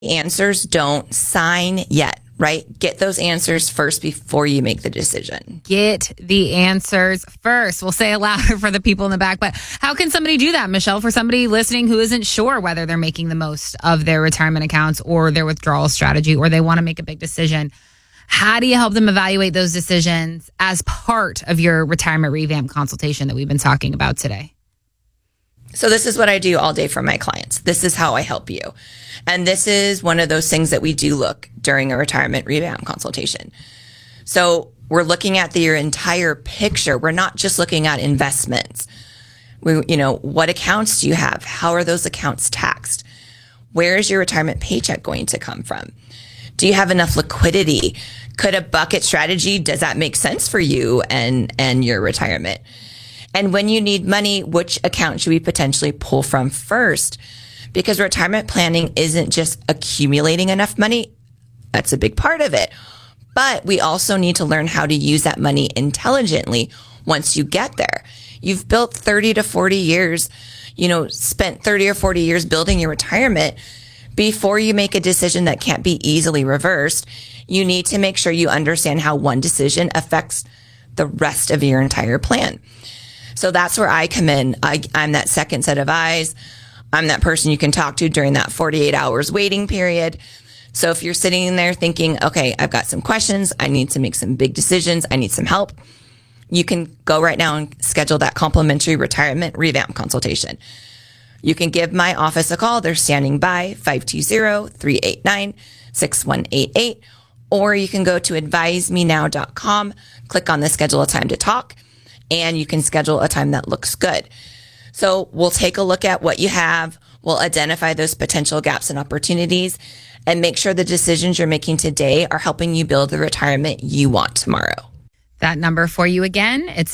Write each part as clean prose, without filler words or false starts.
Answers, don't sign yet, right? Get those answers first before you make the decision. Get the answers first. We'll say it louder for the people in the back. But how can somebody do that, Michelle, for somebody listening who isn't sure whether they're making the most of their retirement accounts or their withdrawal strategy, or they want to make a big decision? How do you help them evaluate those decisions as part of your retirement revamp consultation that we've been talking about today? So this is what I do all day for my clients. This is how I help you. And this is one of those things that we do look during a retirement revamp consultation. So we're looking at your entire picture. We're not just looking at investments. What accounts do you have? How are those accounts taxed? Where is your retirement paycheck going to come from? Do you have enough liquidity? Could a bucket strategy, does that make sense for you and your retirement? And when you need money, which account should we potentially pull from first? Because retirement planning isn't just accumulating enough money. That's a big part of it. But we also need to learn how to use that money intelligently once you get there. You've built 30 to 40 years, spent 30 or 40 years building your retirement. Before you make a decision that can't be easily reversed, you need to make sure you understand how one decision affects the rest of your entire plan. So that's where I come in. I'm that second set of eyes. I'm that person you can talk to during that 48 hours waiting period. So if you're sitting there thinking, okay, I've got some questions, I need to make some big decisions, I need some help, you can go right now and schedule that complimentary retirement revamp consultation. You can give my office a call. They're standing by, 520-389-6188. Or you can go to advisemenow.com, click on the schedule a time to talk, and you can schedule a time that looks good. So we'll take a look at what you have. We'll identify those potential gaps and opportunities and make sure the decisions you're making today are helping you build the retirement you want tomorrow. That number for you again, it's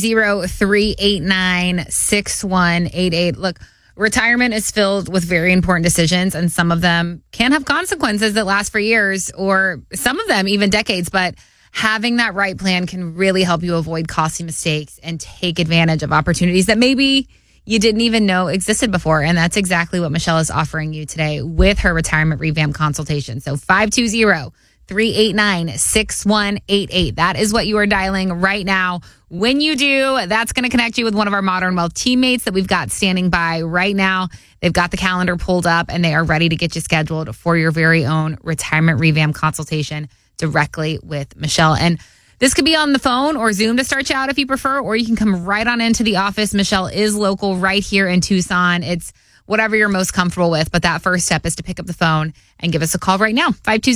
520-389-6188. Look, retirement is filled with very important decisions, and some of them can have consequences that last for years, or some of them even decades. But having that right plan can really help you avoid costly mistakes and take advantage of opportunities that maybe you didn't even know existed before. And that's exactly what Michelle is offering you today with her retirement revamp consultation. So 520-389-6188. That is what you are dialing right now. When you do, that's going to connect you with one of our Modern Wealth teammates that we've got standing by right now. They've got the calendar pulled up and they are ready to get you scheduled for your very own retirement revamp consultation directly with Michelle. And this could be on the phone or Zoom to start you out if you prefer, or you can come right on into the office. Michelle is local right here in Tucson. It's whatever you're most comfortable with. But that first step is to pick up the phone and give us a call right now.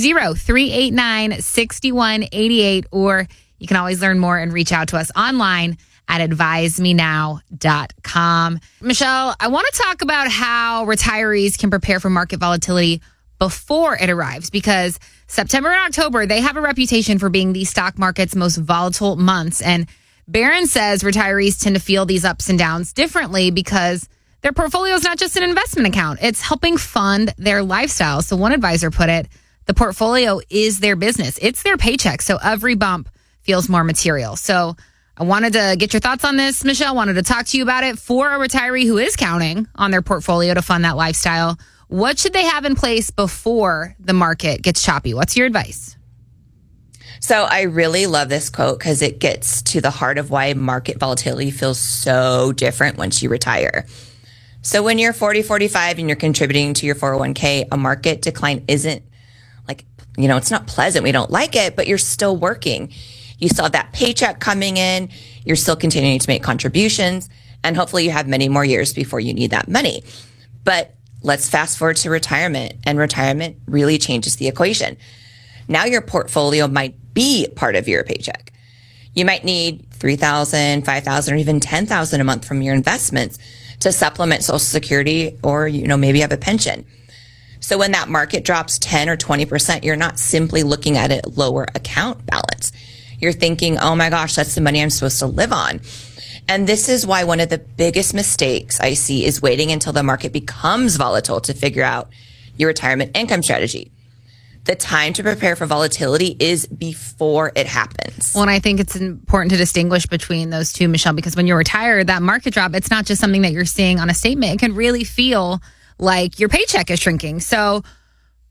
520-389-6188. Or you can always learn more and reach out to us online at advisemenow.com. Michelle, I want to talk about how retirees can prepare for market volatility before it arrives, because September and October, they have a reputation for being the stock market's most volatile months. And Barron says retirees tend to feel these ups and downs differently because their portfolio is not just an investment account. It's helping fund their lifestyle. So one advisor put it, the portfolio is their business. It's their paycheck. So every bump feels more material. So I wanted to get your thoughts on this, Michelle. Wanted to talk to you about it. For a retiree who is counting on their portfolio to fund that lifestyle, what should they have in place before the market gets choppy? What's your advice? So I really love this quote because it gets to the heart of why market volatility feels so different once you retire. So when you're 40, 45 and you're contributing to your 401k, a market decline isn't it's not pleasant. We don't like it, but you're still working. You still have that paycheck coming in. You're still continuing to make contributions, and hopefully you have many more years before you need that money. But let's fast forward to retirement, and retirement really changes the equation. Now your portfolio might be part of your paycheck. You might need $3,000, $5,000, or even $10,000 a month from your investments to supplement Social Security, or maybe you have a pension. So when that market drops 10 or 20%, you're not simply looking at a lower account balance. You're thinking, oh my gosh, that's the money I'm supposed to live on. And this is why one of the biggest mistakes I see is waiting until the market becomes volatile to figure out your retirement income strategy. The time to prepare for volatility is before it happens. Well, and I think it's important to distinguish between those two, Michelle, because when you're retired, that market drop, it's not just something that you're seeing on a statement. It can really feel like your paycheck is shrinking. So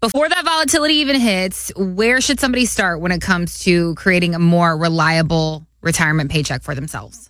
Before that volatility even hits, where should somebody start when it comes to creating a more reliable retirement paycheck for themselves?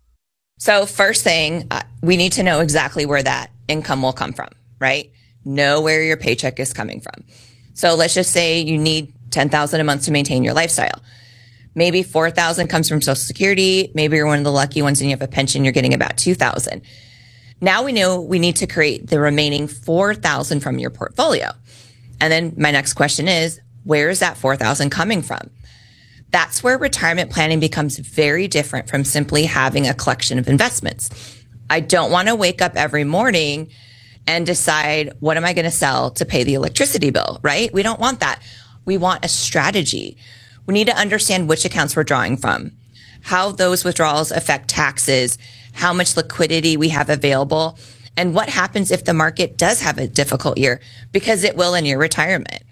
So first thing, we need to know exactly where that income will come from, right? Know where your paycheck is coming from. So let's just say you need $10,000 a month to maintain your lifestyle. Maybe $4,000 comes from Social Security. Maybe you're one of the lucky ones and you have a pension, you're getting about $2,000. Now we know we need to create the remaining $4,000 from your portfolio. And then my next question is, where is that $4,000 coming from? That's where retirement planning becomes very different from simply having a collection of investments. I don't want to wake up every morning and decide, what am I going to sell to pay the electricity bill, right? We don't want that. We want a strategy. We need to understand which accounts we're drawing from, how those withdrawals affect taxes, how much liquidity we have available, and what happens if the market does have a difficult year, because it will in your retirement.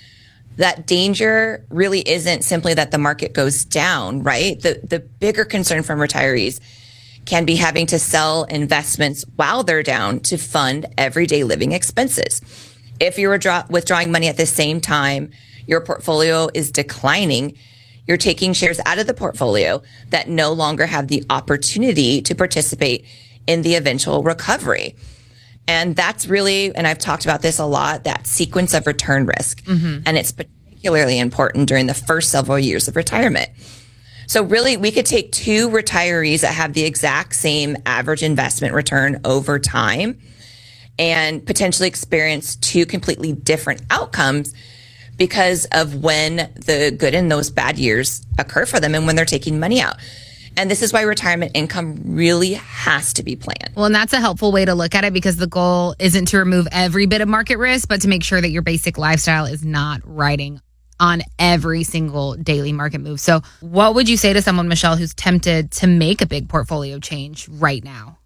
That danger really isn't simply that the market goes down, right? The bigger concern from retirees can be having to sell investments while they're down to fund everyday living expenses. If you're withdrawing money at the same time your portfolio is declining, you're taking shares out of the portfolio that no longer have the opportunity to participate in the eventual recovery. And that's really, and I've talked about this a lot, that sequence of return risk. And it's particularly important during the first several years of retirement. So really, we could take two retirees that have the exact same average investment return over time and potentially experience two completely different outcomes because of when the good and those bad years occur for them and when they're taking money out. And this is why retirement income really has to be planned. Well, and that's a helpful way to look at it, because the goal isn't to remove every bit of market risk, but to make sure that your basic lifestyle is not riding on every single daily market move. So what would you say to someone, Michelle, who's tempted to make a big portfolio change right now?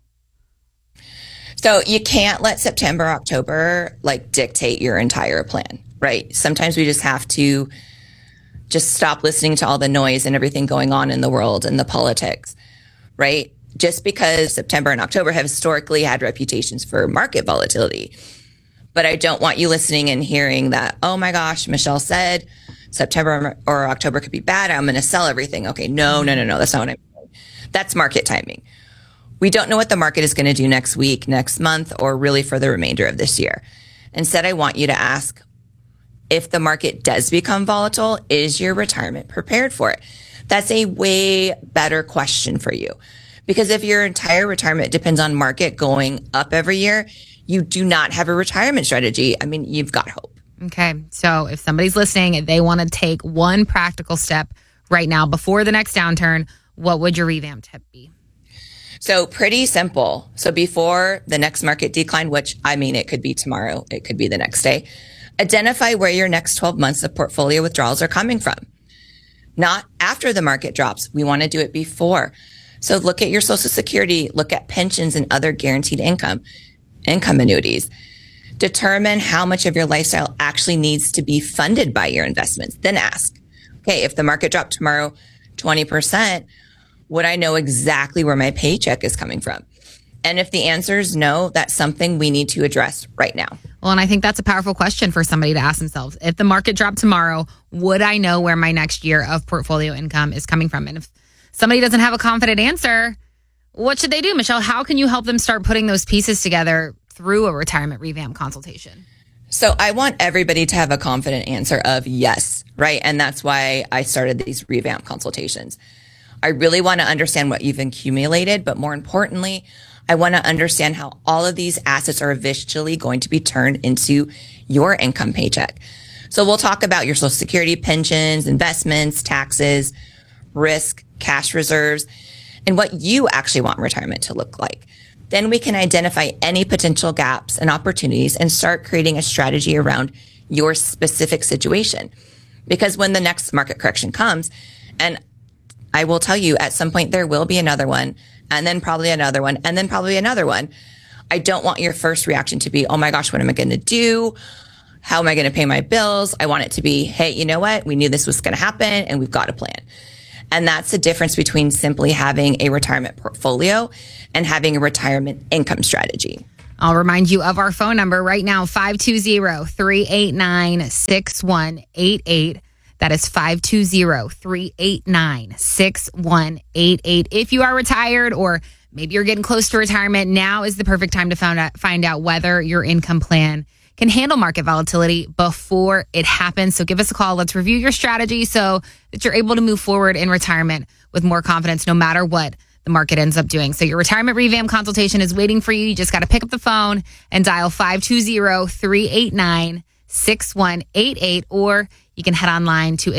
So you can't let September, October dictate your entire plan, right? Sometimes we just have to just stop listening to all the noise and everything going on in the world and the politics, right? Just because September and October have historically had reputations for market volatility. But I don't want you listening and hearing that, oh my gosh, Michelle said September or October could be bad, I'm going to sell everything. Okay, no. That's not what I'm saying. That's market timing. We don't know what the market is going to do next week, next month, or really for the remainder of this year. Instead, I want you to ask, if the market does become volatile, is your retirement prepared for it? That's a way better question for you. Because if your entire retirement depends on market going up every year, you do not have a retirement strategy. I mean, you've got hope. Okay. So if somebody's listening and they want to take one practical step right now before the next downturn, what would your revamp tip be? So pretty simple. So before the next market decline, which I mean, it could be tomorrow, it could be the next day, identify where your next 12 months of portfolio withdrawals are coming from. Not after the market drops. We want to do it before. So look at your Social Security, look at pensions and other guaranteed income annuities. Determine how much of your lifestyle actually needs to be funded by your investments. Then ask, okay, if the market dropped tomorrow 20%, would I know exactly where my paycheck is coming from? And if the answer is no, that's something we need to address right now. Well, and I think that's a powerful question for somebody to ask themselves. If the market dropped tomorrow, would I know where my next year of portfolio income is coming from? And if somebody doesn't have a confident answer, what should they do? Michelle, how can you help them start putting those pieces together through a retirement revamp consultation? So I want everybody to have a confident answer of yes, right? And that's why I started these revamp consultations. I really want to understand what you've accumulated, but more importantly, I want to understand how all of these assets are eventually going to be turned into your income paycheck. So we'll talk about your Social Security, pensions, investments, taxes, risk, cash reserves, and what you actually want retirement to look like. Then we can identify any potential gaps and opportunities and start creating a strategy around your specific situation. Because when the next market correction comes, and I will tell you at some point there will be another one, and then probably another one, and then probably another one. I don't want your first reaction to be, oh my gosh, what am I going to do? How am I going to pay my bills? I want it to be, hey, you know what? We knew this was going to happen and we've got a plan. And that's the difference between simply having a retirement portfolio and having a retirement income strategy. I'll remind you of our phone number right now, 520-389-6188. That is 520-389-6188. If you are retired or maybe you're getting close to retirement, now is the perfect time to find out whether your income plan can handle market volatility before it happens. So give us a call. Let's review your strategy so that you're able to move forward in retirement with more confidence no matter what the market ends up doing. So your retirement revamp consultation is waiting for you. You just got to pick up the phone and dial 520-389-6188, or you can head online to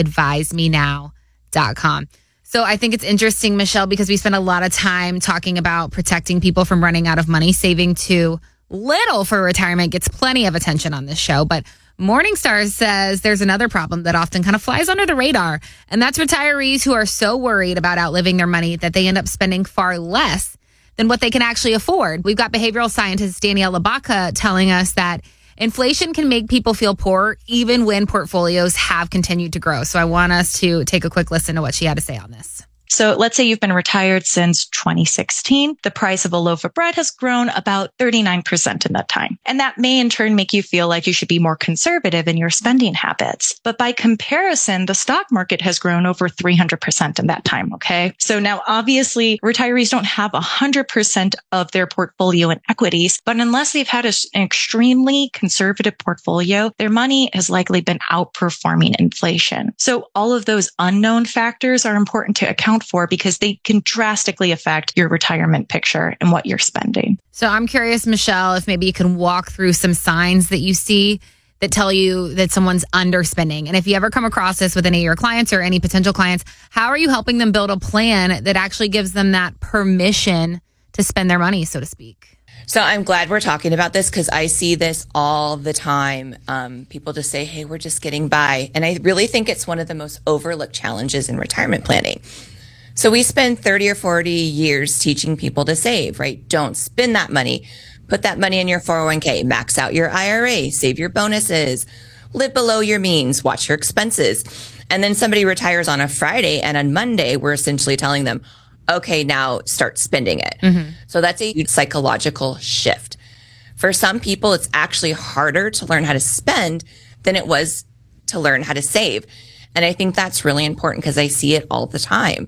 advisenow.com. So I think it's interesting, Michelle, because we spend a lot of time talking about protecting people from running out of money. Saving too little for retirement gets plenty of attention on this show. But Morningstar says there's another problem that often kind of flies under the radar, and that's retirees who are so worried about outliving their money that they end up spending far less than what they can actually afford. We've got behavioral scientist Danielle Labaca telling us that inflation can make people feel poor even when portfolios have continued to grow. So I want us to take a quick listen to what she had to say on this. So let's say you've been retired since 2016. The price of a loaf of bread has grown about 39% in that time. And that may in turn make you feel like you should be more conservative in your spending habits. But by comparison, the stock market has grown over 300% in that time. Okay. So now obviously retirees don't have 100% of their portfolio in equities, but unless they've had an extremely conservative portfolio, their money has likely been outperforming inflation. So all of those unknown factors are important to account for because they can drastically affect your retirement picture and what you're spending. So I'm curious, Michelle, if maybe you can walk through some signs that you see that tell you that someone's underspending. And if you ever come across this with any of your clients or any potential clients, how are you helping them build a plan that actually gives them that permission to spend their money, so to speak? So I'm glad we're talking about this because I see this all the time. People just say, hey, we're just getting by. And I really think it's one of the most overlooked challenges in retirement planning. So we spend 30 or 40 years teaching people to save, right? Don't spend that money. Put that money in your 401k, max out your IRA, save your bonuses, live below your means, watch your expenses. And then somebody retires on a Friday, and on Monday, we're essentially telling them, okay, now start spending it. Mm-hmm. So that's a huge psychological shift. For some people, it's actually harder to learn how to spend than it was to learn how to save. And I think that's really important because I see it all the time.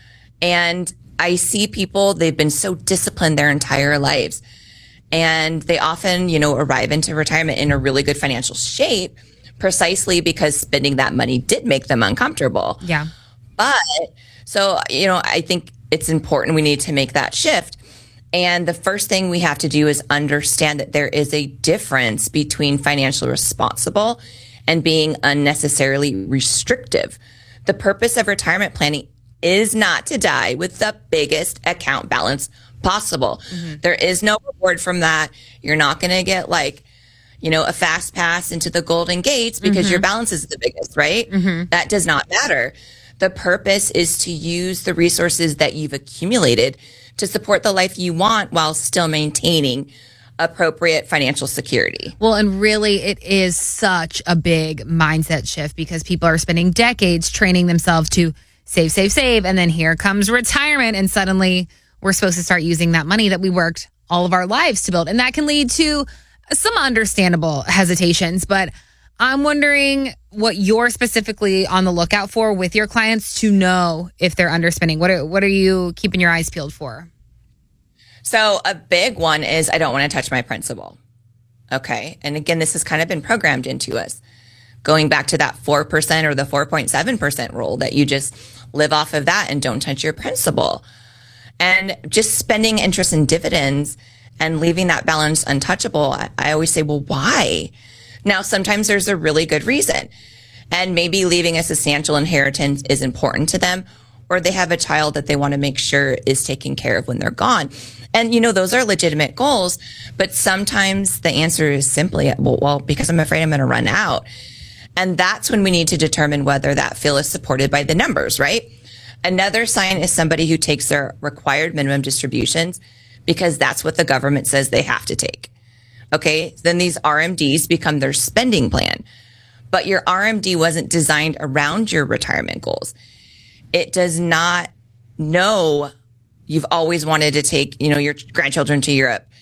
And I see people, they've been so disciplined their entire lives. And they often, arrive into retirement in a really good financial shape precisely because spending that money did make them uncomfortable. Yeah. But so, I think it's important we need to make that shift. And the first thing we have to do is understand that there is a difference between financially responsible and being unnecessarily restrictive. The purpose of retirement planning is not to die with the biggest account balance possible. Mm-hmm. There is no reward from that. You're not going to get a fast pass into the Golden Gates because your balance is the biggest, right? Mm-hmm. That does not matter. The purpose is to use the resources that you've accumulated to support the life you want while still maintaining appropriate financial security. Well, and really it is such a big mindset shift because people are spending decades training themselves to save. And then here comes retirement. And suddenly we're supposed to start using that money that we worked all of our lives to build. And that can lead to some understandable hesitations. But I'm wondering what you're specifically on the lookout for with your clients to know if they're underspending. What are you keeping your eyes peeled for? So a big one is I don't want to touch my principal. Okay. And again, this has kind of been programmed into us. Going back to that 4% or the 4.7% rule that you just live off of that and don't touch your principal. And just spending interest and dividends and leaving that balance untouchable. I always say, well, why? Now, sometimes there's a really good reason. And maybe leaving a substantial inheritance is important to them, or they have a child that they want to make sure is taken care of when they're gone. And, those are legitimate goals. But sometimes the answer is simply, well, because I'm afraid I'm going to run out. And that's when we need to determine whether that feel is supported by the numbers, right? Another sign is somebody who takes their required minimum distributions because that's what the government says they have to take. Okay, then these RMDs become their spending plan. But your RMD wasn't designed around your retirement goals. It does not know you've always wanted to take, your grandchildren to Europe.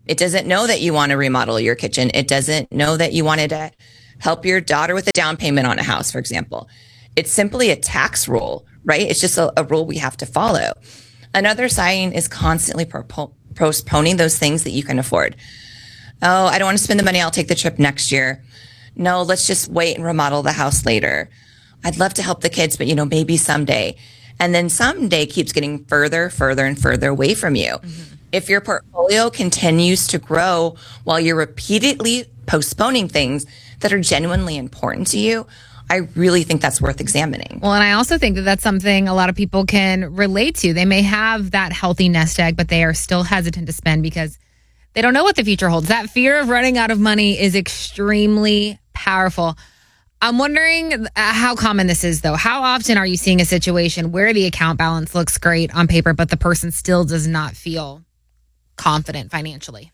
It doesn't know that you want to remodel your kitchen. It doesn't know that you wanted to help your daughter with a down payment on a house, for example. It's simply a tax rule, right? It's just a rule we have to follow. Another sign is constantly postponing those things that you can afford. Oh, I don't want to spend the money. I'll take the trip next year. No, let's just wait and remodel the house later. I'd love to help the kids, but maybe someday. And then someday keeps getting further, and further away from you. Mm-hmm. If your portfolio continues to grow while you're repeatedly postponing things that are genuinely important to you, I really think that's worth examining. Well, and I also think that that's something a lot of people can relate to. They may have that healthy nest egg, but they are still hesitant to spend because they don't know what the future holds. That fear of running out of money is extremely powerful. I'm wondering how common this is, though. How often are you seeing a situation where the account balance looks great on paper, but the person still does not feel confident financially?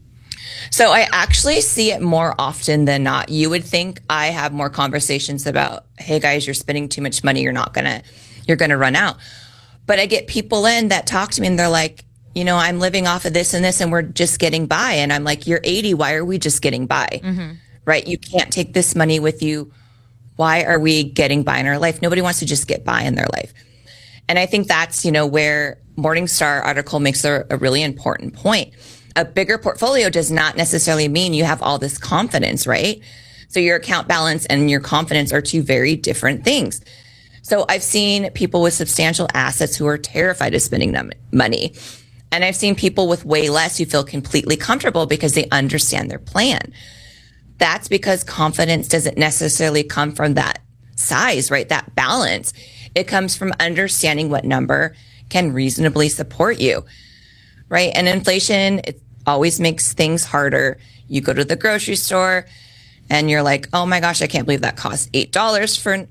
So I actually see it more often than not. You would think I have more conversations about, hey guys, you're spending too much money. You're going to run out. But I get people in that talk to me and they're like, I'm living off of this and this and we're just getting by. And I'm like, you're 80. Why are we just getting by? Mm-hmm. Right? You can't take this money with you. Why are we getting by in our life? Nobody wants to just get by in their life. And I think that's, where Morningstar article makes a really important point. A bigger portfolio does not necessarily mean you have all this confidence, right? So your account balance and your confidence are two very different things. So I've seen people with substantial assets who are terrified of spending money. And I've seen people with way less who feel completely comfortable because they understand their plan. That's because confidence doesn't necessarily come from that size, right? That balance. It comes from understanding what number can reasonably support you, right? And inflation, it always makes things harder. You go to the grocery store and you're like, oh my gosh, I can't believe that costs $8 for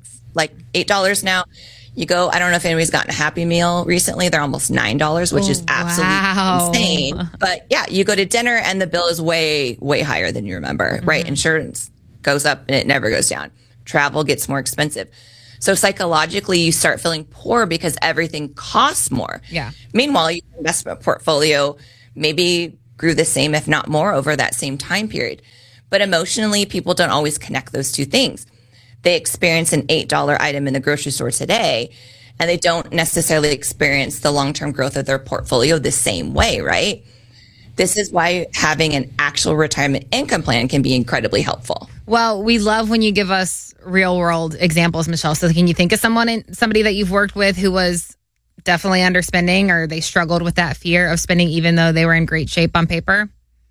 $8 now. You go, I don't know if anybody's gotten a Happy Meal recently. They're almost $9, which is absolutely insane. But yeah, you go to dinner and the bill is way, way higher than you remember, mm-hmm. right? Insurance goes up and it never goes down. Travel gets more expensive. So psychologically, you start feeling poor because everything costs more. Yeah. Meanwhile, your investment portfolio maybe grew the same, if not more, over that same time period. But emotionally, people don't always connect those two things. They experience an $8 item in the grocery store today, and they don't necessarily experience the long-term growth of their portfolio the same way, right? This is why having an actual retirement income plan can be incredibly helpful. Well, we love when you give us real world examples, Michelle. So can you think of somebody that you've worked with who was definitely underspending or they struggled with that fear of spending even though they were in great shape on paper?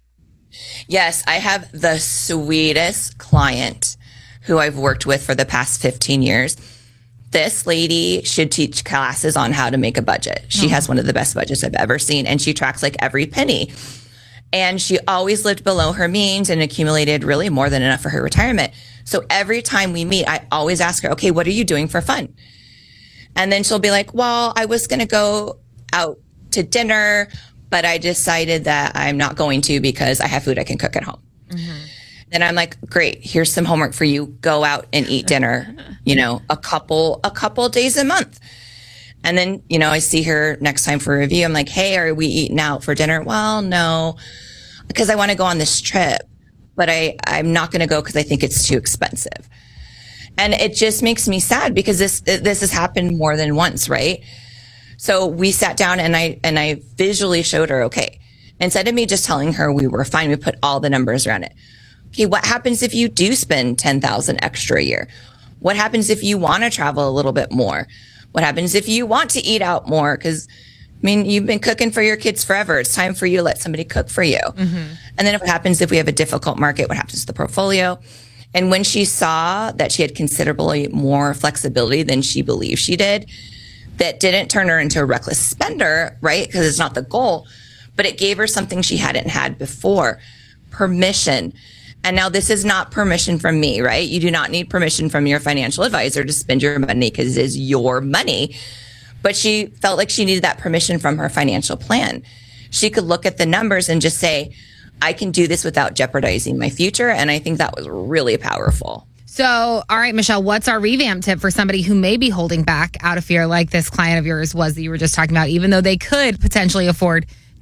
Yes, I have the sweetest client who I've worked with for the past 15 years. This lady should teach classes on how to make a budget. She has one of the best budgets I've ever seen, and she tracks like every penny. And she always lived below her means and accumulated really more than enough for her retirement. So every time we meet, I always ask her, okay, what are you doing for fun? And then she'll be like, well, I was going to go out to dinner, but I decided that I'm not going to because I have food I can cook at home. Mm-hmm. Then I'm like, great, here's some homework for you. Go out and eat dinner, a couple days a month. And then, I see her next time for a review. I'm like, hey, are we eating out for dinner? Well, no, because I want to go on this trip, but I'm not going to go because I think it's too expensive. And it just makes me sad because this has happened more than once, right? So we sat down and I visually showed her, okay, instead of me just telling her we were fine, we put all the numbers around it. Okay, what happens if you do spend $10,000 extra a year? What happens if you want to travel a little bit more? What happens if you want to eat out more? Because, you've been cooking for your kids forever. It's time for you to let somebody cook for you. Mm-hmm. And then what happens if we have a difficult market? What happens to the portfolio? And when she saw that she had considerably more flexibility than she believed she did, that didn't turn her into a reckless spender, right? Because it's not the goal, but it gave her something she hadn't had before, permission. And now this is not permission from me, right? You do not need permission from your financial advisor to spend your money because it is your money. But she felt like she needed that permission from her financial plan. She could look at the numbers and just say, I can do this without jeopardizing my future. And I think that was really powerful. So, all right, Michelle, what's our revamp tip for somebody who may be holding back out of fear like this client of yours was that you were just talking about, even though they could potentially afford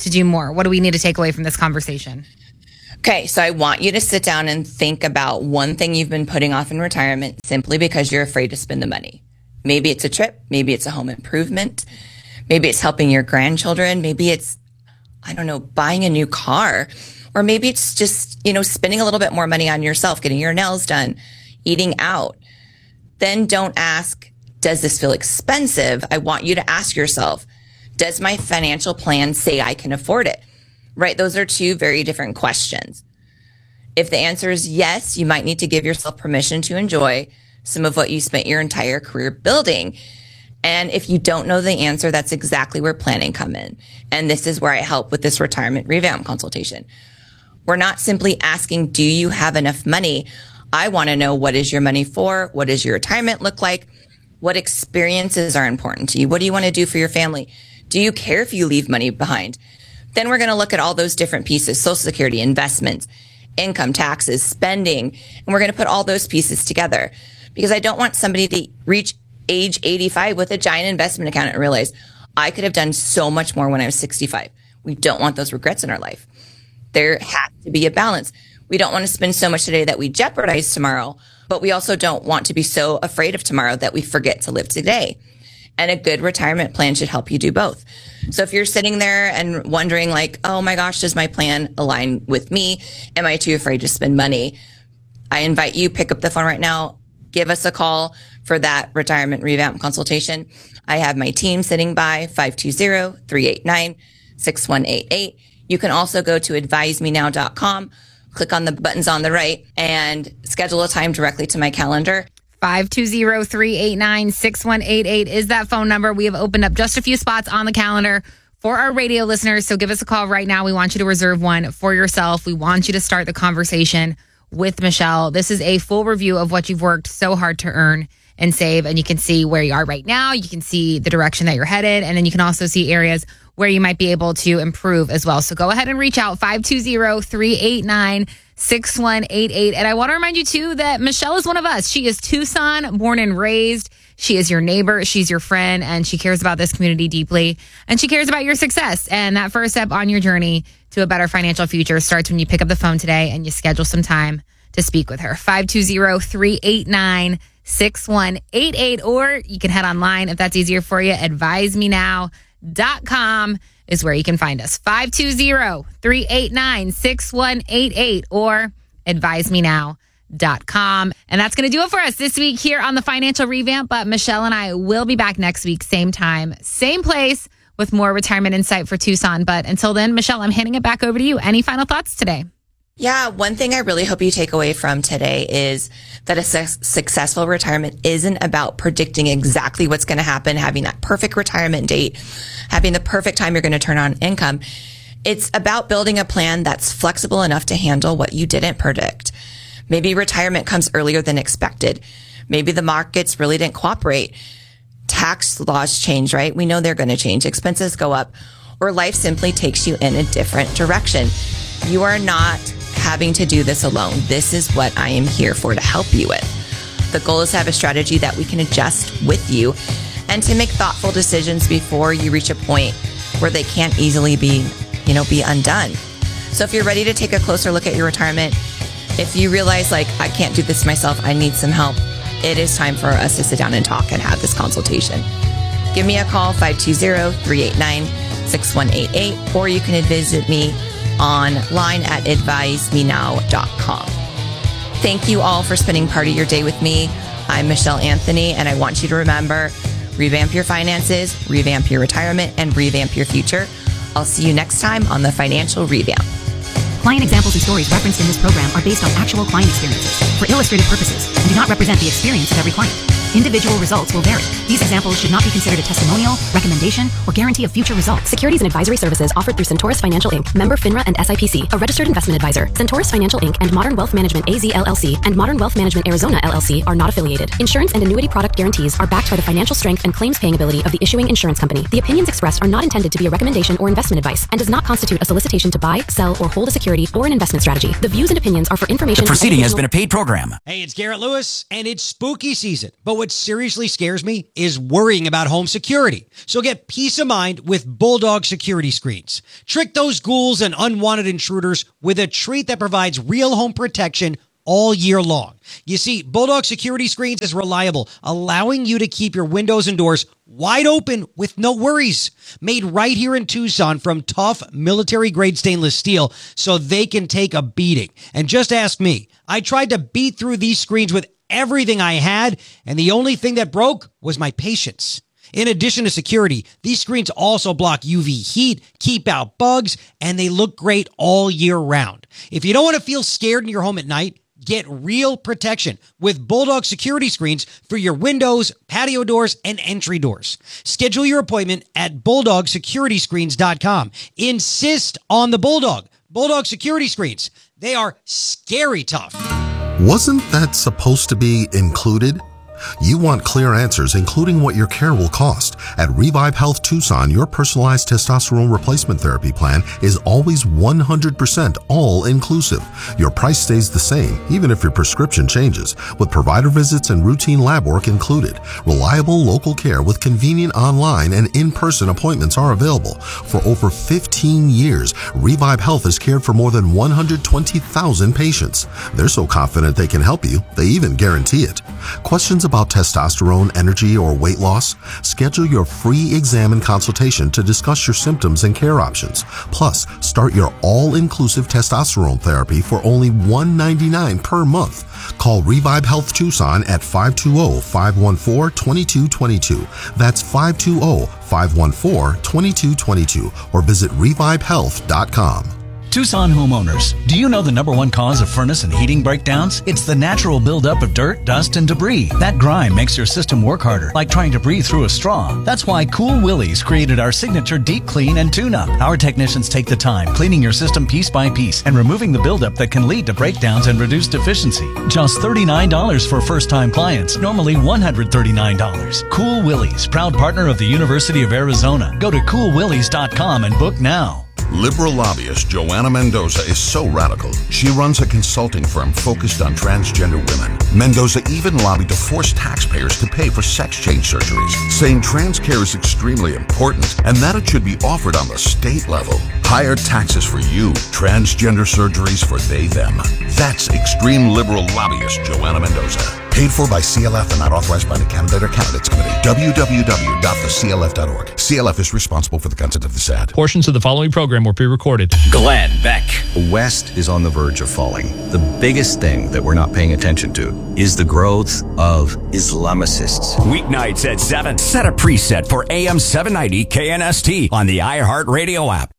to do more? What do we need to take away from this conversation? Okay, so I want you to sit down and think about one thing you've been putting off in retirement simply because you're afraid to spend the money. Maybe it's a trip. Maybe it's a home improvement. Maybe it's helping your grandchildren. Maybe it's, I don't know, buying a new car. Or maybe it's just, spending a little bit more money on yourself, getting your nails done, eating out. Then don't ask, does this feel expensive? I want you to ask yourself, does my financial plan say I can afford it? Right? Those are two very different questions. If the answer is yes, you might need to give yourself permission to enjoy some of what you spent your entire career building. And if you don't know the answer, that's exactly where planning come in. And this is where I help with this retirement revamp consultation. We're not simply asking, do you have enough money? I want to know, what is your money for? What does your retirement look like? What experiences are important to you? What do you want to do for your family? Do you care if you leave money behind? Then we're going to look at all those different pieces: Social Security, investments, income, taxes, spending. And we're going to put all those pieces together, because I don't want somebody to reach age 85 with a giant investment account and realize, I could have done so much more when I was 65. We don't want those regrets in our life. There has to be a balance. We don't want to spend so much today that we jeopardize tomorrow, but we also don't want to be so afraid of tomorrow that we forget to live today. And a good retirement plan should help you do both. So if you're sitting there and wondering like, oh my gosh, does my plan align with me? Am I too afraid to spend money? I invite you, pick up the phone right now, give us a call for that retirement revamp consultation. I have my team sitting by, 520-389-6188. You can also go to advisemenow.com, click on the buttons on the right, and schedule a time directly to my calendar. 520-389-6188 is that phone number. We have opened up just a few spots on the calendar for our radio listeners. So give us a call right now. We want you to reserve one for yourself. We want you to start the conversation with Michelle. This is a full review of what you've worked so hard to earn and save. And you can see where you are right now. You can see the direction that you're headed. And then you can also see areas where you might be able to improve as well. So go ahead and reach out, 520-389-6188. And I want to remind you too that Michelle is one of us. She is Tucson born and raised. She is your neighbor. She's your friend, and she cares about this community deeply, and she cares about your success. And that first step on your journey to a better financial future starts when you pick up the phone today and you schedule some time to speak with her. 520-389-6188, or you can head online if that's easier for you. AdviseMeNow.com is where you can find us. 520-389-6188 or AdviseMeNow.com. And that's going to do it for us this week here on the Financial Revamp. But Michelle and I will be back next week, same time, same place, with more retirement insight for Tucson. But until then, Michelle, I'm handing it back over to you. Any final thoughts today? Yeah, one thing I really hope you take away from today is that a successful retirement isn't about predicting exactly what's going to happen, having that perfect retirement date, having the perfect time you're going to turn on income. It's about building a plan that's flexible enough to handle what you didn't predict. Maybe retirement comes earlier than expected. Maybe the markets really didn't cooperate. Tax laws change, right? We know they're going to change. Expenses go up, or life simply takes you in a different direction. You are not having to do this alone. This is what I am here for, to help you with. The goal is to have a strategy that we can adjust with you and to make thoughtful decisions before you reach a point where they can't easily be undone. So if you're ready to take a closer look at your retirement, if you realize I can't do this myself, I need some help, it is time for us to sit down and talk and have this consultation. Give me a call, 520-389-6188, or you can visit me online at advisemenow.com. Thank you all for spending part of your day with me. I'm Michelle Anthony, and I want you to remember, revamp your finances, revamp your retirement, and revamp your future. I'll see you next time on the Financial Revamp. Client examples and stories referenced in this program are based on actual client experiences for illustrative purposes and do not represent the experience of every client. Individual results will vary. These examples should not be considered a testimonial, recommendation, or guarantee of future results. Securities and advisory services offered through Centaurus Financial Inc., member FINRA and SIPC, a registered investment advisor. Centaurus Financial Inc. and Modern Wealth Management AZ LLC and Modern Wealth Management Arizona LLC are not affiliated. Insurance and annuity product guarantees are backed by the financial strength and claims paying ability of the issuing insurance company. The opinions expressed are not intended to be a recommendation or investment advice and does not constitute a solicitation to buy, sell, or hold a security or an investment strategy. The views and opinions are for information. The proceeding has been a paid program. Hey, it's Garrett Lewis, and it's spooky season. But what seriously scares me is worrying about home security. So get peace of mind with Bulldog security screens. Trick those ghouls and unwanted intruders with a treat that provides real home protection all year long. You see, Bulldog security screens is reliable, allowing you to keep your windows and doors wide open with no worries. Made right here in Tucson from tough military-grade stainless steel so they can take a beating. And just ask me. I tried to beat through these screens with everything I had, and the only thing that broke was my patience. In addition to security, these screens also block UV heat, keep out bugs, and they look great all year round. If you don't want to feel scared in your home at night, get real protection with Bulldog security screens for your windows, patio doors, and entry doors. Schedule your appointment at BulldogSecurityScreens.com. Insist on the Bulldog. Bulldog security screens. They are scary tough. Wasn't that supposed to be included? You want clear answers, including what your care will cost. At Revive Health Tucson, your personalized testosterone replacement therapy plan is always 100% all-inclusive. Your price stays the same, even if your prescription changes, with provider visits and routine lab work included. Reliable local care with convenient online and in-person appointments are available. For over 15 years, Revive Health has cared for more than 120,000 patients. They're so confident they can help you, they even guarantee it. Questions about testosterone, energy, or weight loss? Schedule your free exam and consultation to discuss your symptoms and care options. Plus, start your all-inclusive testosterone therapy for only $199 per month. Call Revive Health Tucson at 520-514-2222. That's 520-514-2222. Or visit revivehealth.com. Tucson homeowners, do you know the number one cause of furnace and heating breakdowns? It's the natural buildup of dirt, dust, and debris. That grime makes your system work harder, like trying to breathe through a straw. That's why Cool Willies created our signature deep clean and tune-up. Our technicians take the time, cleaning your system piece by piece and removing the buildup that can lead to breakdowns and reduced efficiency. Just $39 for first-time clients, normally $139. Cool Willies, proud partner of the University of Arizona. Go to coolwillies.com and book now. Liberal lobbyist Joanna Mendoza is so radical, she runs a consulting firm focused on transgender women. Mendoza even lobbied to force taxpayers to pay for sex change surgeries, saying trans care is extremely important and that it should be offered on the state level. Higher taxes for you, transgender surgeries for they, them. That's extreme liberal lobbyist Joanna Mendoza. Paid for by CLF and not authorized by the Candidate or Candidates Committee. www.theclf.org. CLF is responsible for the content of this ad. Portions of the following program were pre-recorded. Glenn Beck. The West is on the verge of falling. The biggest thing that we're not paying attention to is the growth of Islamicists. Weeknights at 7. Set a preset for AM 790 KNST on the iHeartRadio app.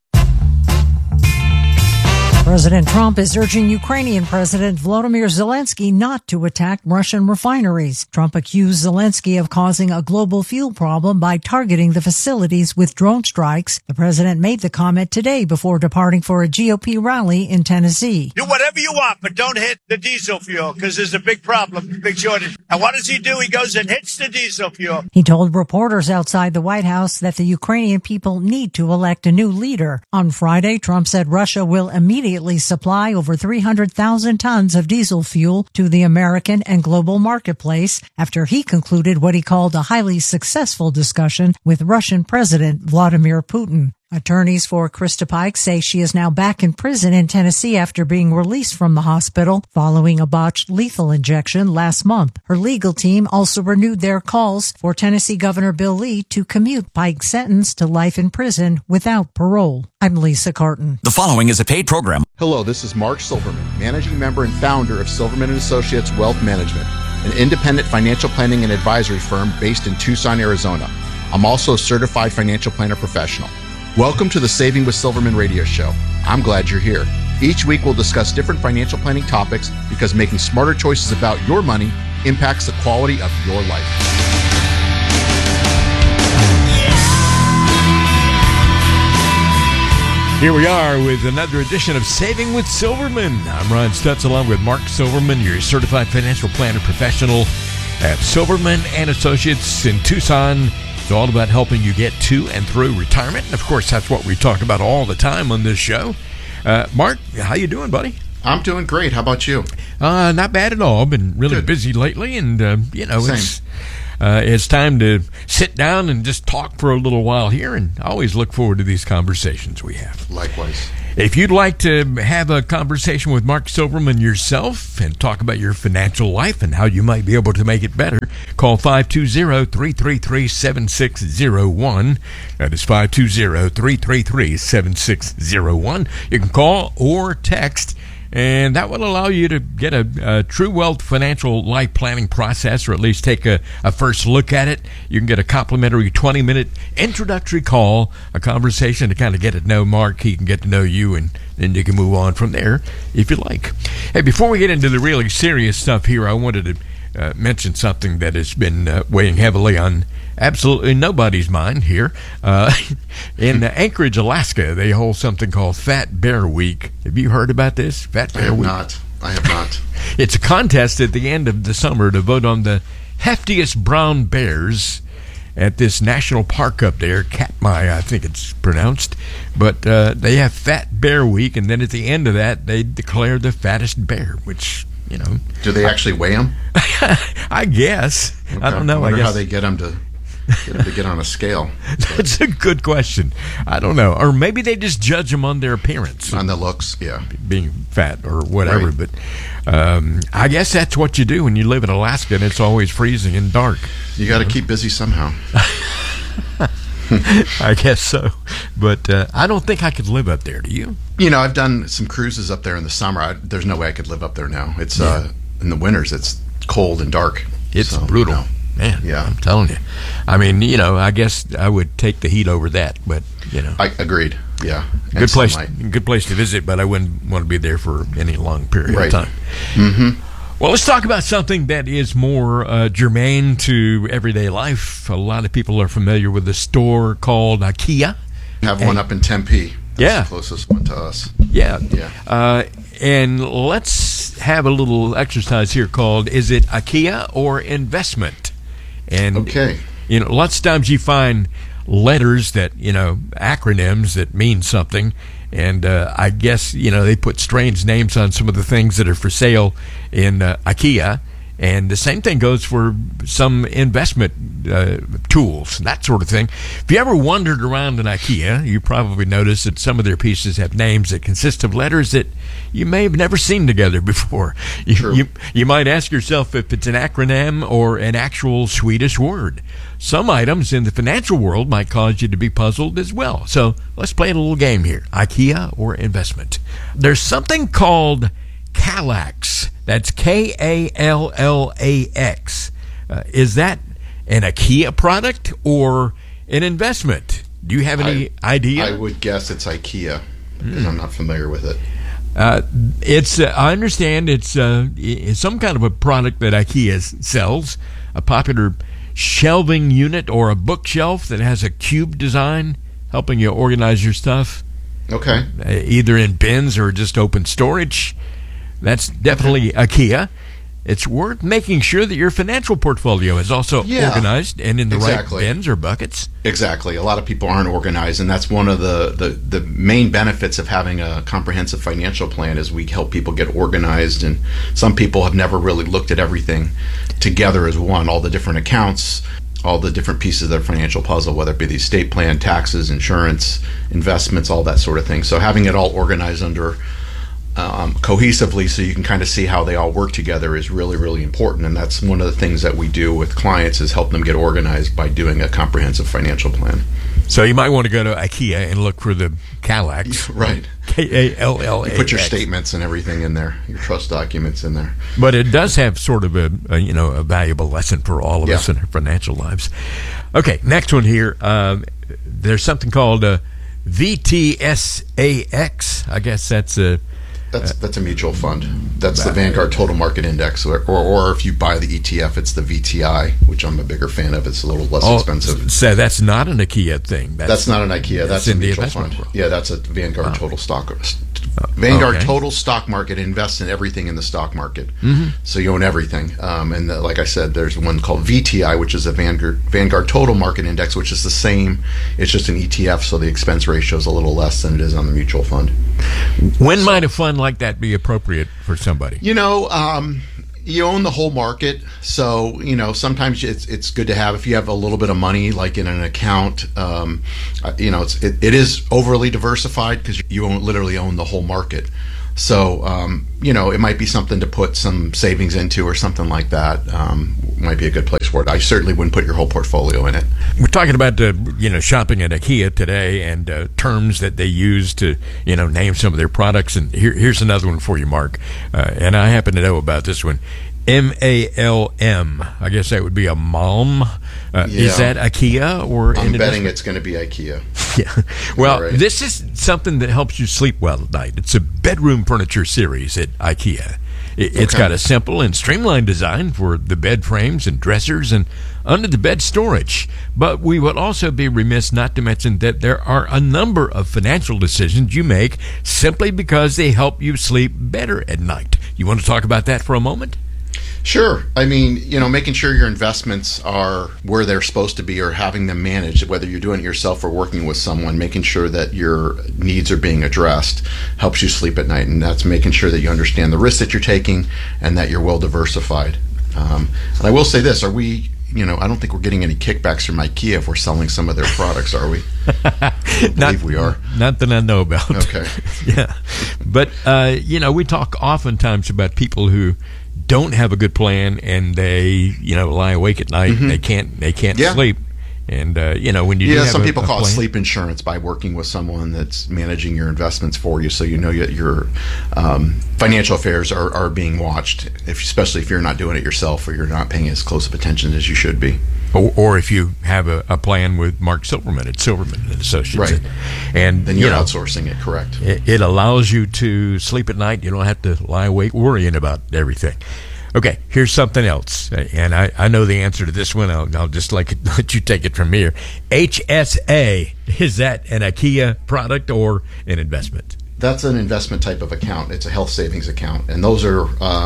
President Trump is urging Ukrainian President Volodymyr Zelensky not to attack Russian refineries. Trump accused Zelensky of causing a global fuel problem by targeting the facilities with drone strikes. The president made the comment today before departing for a GOP rally in Tennessee. Do whatever you want, but don't hit the diesel fuel because there's a big problem, big shortage. And what does he do? He goes and hits the diesel fuel. He told reporters outside the White House that the Ukrainian people need to elect a new leader. On Friday, Trump said Russia will immediately supply over 300,000 tons of diesel fuel to the American and global marketplace after he concluded what he called a highly successful discussion with Russian President Vladimir Putin. Attorneys for Krista Pike say she is now back in prison in Tennessee after being released from the hospital following a botched lethal injection last month. Her legal team also renewed their calls for Tennessee Governor Bill Lee to commute Pike's sentence to life in prison without parole. I'm Lisa Carton. The following is a paid program. Hello, this is Mark Silverman, managing member and founder of Silverman & Associates Wealth Management, an independent financial planning and advisory firm based in Tucson, Arizona. I'm also a certified financial planner professional. Welcome to the Saving with Silverman radio show. I'm glad you're here. Each week we'll discuss different financial planning topics because making smarter choices about your money impacts the quality of your life. Here we are with another edition of Saving with Silverman. I'm Ron Stutz along with Mark Silverman, your certified financial planner professional at Silverman & Associates in Tucson. It's all about helping you get to and through retirement. And of course, that's what we talk about all the time on this show. Mark, how you doing, buddy? I'm doing great. How about you? Not bad at all. Been really busy lately, and it's time to sit down and just talk for a little while here, and I always look forward to these conversations we have. Likewise. If you'd like to have a conversation with Mark Silverman yourself and talk about your financial life and how you might be able to make it better, call 520-333-7601. That is 520-333-7601. You can call or text, and that will allow you to get a True Wealth financial life planning process, or at least take a first look at it. You can get a complimentary 20-minute introductory call, a conversation to kind of get to know Mark. He can get to know you, and then you can move on from there if you like. Hey, before we get into the really serious stuff here, I wanted to mention something that has been weighing heavily on absolutely nobody's mind here. In Anchorage, Alaska, they hold something called Fat Bear Week. Have you heard about this? Fat Bear Week? I have not. It's a contest at the end of the summer to vote on the heftiest brown bears at this national park up there, Katmai, I think it's pronounced. But they have Fat Bear Week, and then at the end of that, they declare the fattest bear, which, you know. Do they actually weigh them? I guess. Okay. I don't know. I wonder guess how they get them to get on a scale. That's a good question. I don't know. Or maybe they just judge them on their appearance. On the looks, yeah. Being fat or whatever. Right. But I guess that's what you do when you live in Alaska and it's always freezing and dark. You got to keep busy somehow. I guess so. But I don't think I could live up there. Do you? You know, I've done some cruises up there in the summer. There's no way I could live up there now. It's in the winters, it's cold and dark. It's brutal. You know. Man, yeah, I'm telling you. I mean, you know, I guess I would take the heat over that, but you know, I agreed. Yeah, good place to visit, but I wouldn't want to be there for any long period of time. Mm-hmm. Well, let's talk about something that is more germane to everyday life. A lot of people are familiar with a store called IKEA. Have one up in Tempe. That's the closest one to us. Yeah. And let's have a little exercise here called, is it IKEA or investment? And, you know, lots of times you find letters that, you know, acronyms that mean something. And I guess, you know, they put strange names on some of the things that are for sale in IKEA. And the same thing goes for some investment tools, that sort of thing. If you ever wandered around in IKEA, you probably noticed that some of their pieces have names that consist of letters that you may have never seen together before. You might ask yourself if it's an acronym or an actual Swedish word. Some items in the financial world might cause you to be puzzled as well. So let's play a little game here. IKEA or investment. There's something called Kallax. That's Kallax. Is that an IKEA product or an investment? Do you have any idea? I would guess it's IKEA because I'm not familiar with it. It's I understand it's some kind of a product that IKEA sells, a popular shelving unit or a bookshelf that has a cube design, helping you organize your stuff. Okay. Either in bins or just open storage. That's definitely IKEA. It's worth making sure that your financial portfolio is also organized and in the right bins or buckets. Exactly. A lot of people aren't organized, and that's one of the main benefits of having a comprehensive financial plan is we help people get organized, and some people have never really looked at everything together as one, all the different accounts, all the different pieces of their financial puzzle, whether it be the estate plan, taxes, insurance, investments, all that sort of thing. So having it all organized under cohesively so you can kind of see how they all work together is really, really important. And that's one of the things that we do with clients is help them get organized by doing a comprehensive financial plan. So you might want to go to IKEA and look for the Kallax. Right. Kallax. You put your statements and everything in there, your trust documents in there. But it does have sort of a valuable lesson for all of us in our financial lives. Okay, next one here. There's something called VTSAX. I guess that's a... That's a mutual fund. That's the Vanguard Total Market Index, or if you buy the ETF, it's the VTI, which I'm a bigger fan of. It's a little less expensive. So that's not an IKEA thing. That's not an IKEA. That's a mutual fund. Yeah, that's a Vanguard Total Stock. Vanguard Total Stock Market invests in everything in the stock market. Mm-hmm. So you own everything. And like I said, there's one called VTI, which is a Vanguard Total Market Index, which is the same. It's just an ETF, so the expense ratio is a little less than it is on the mutual fund. When might a fund like that be appropriate for somebody? You know, You own the whole market, so sometimes it's good to have if you have a little bit of money, like in an account. It is overly diversified because you literally own the whole market. So it might be something to put some savings into or something like that. Might be a good place for it. I certainly wouldn't put your whole portfolio in it. We're talking about shopping at IKEA today and terms that they use to name some of their products. And here's another one for you, Mark. And I happen to know about this one. MALM. I guess that would be a Malm. Is that IKEA or? I'm betting it's going to be IKEA. Yeah. Well, right. This is something that helps you sleep well at night. It's a bedroom furniture series at IKEA. It's got a simple and streamlined design for the bed frames and dressers and under the bed storage. But we would also be remiss not to mention that there are a number of financial decisions you make simply because they help you sleep better at night. You want to talk about that for a moment? Sure. I mean, making sure your investments are where they're supposed to be or having them managed, whether you're doing it yourself or working with someone, making sure that your needs are being addressed helps you sleep at night. And that's making sure that you understand the risks that you're taking and that you're well diversified. And I will say this, I don't think we're getting any kickbacks from IKEA if we're selling some of their products, are we? I believe we are. Not that I know about. Okay. Yeah. But, we talk oftentimes about people who don't have a good plan and they lie awake at night and they can't sleep, and when you do have some people a call plan. it sleep insurance by working with someone that's managing your investments for you, so your financial affairs are being watched, especially if you're not doing it yourself or you're not paying as close of attention as you should be. Or if you have a plan with Mark Silverman at Silverman and Associates, right? And then you're outsourcing it, correct? It allows you to sleep at night. You don't have to lie awake worrying about everything. Okay, here's something else, and I know the answer to this one. I'll just let you take it from here. HSA, is that an IKEA product or an investment? That's an investment type of account. It's a health savings account, and those are.